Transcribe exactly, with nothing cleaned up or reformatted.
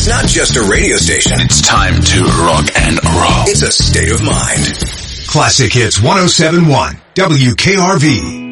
It's not just a radio station. It's time to rock and roll. It's a state of mind. Classic Hits one oh seven point one, W K R V.